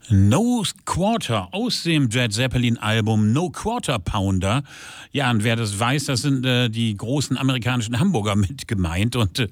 No Quarter aus dem Led Zeppelin-Album No Quarter Pounder. Ja, und wer das weiß, das sind die großen amerikanischen Hamburger mit gemeint. Und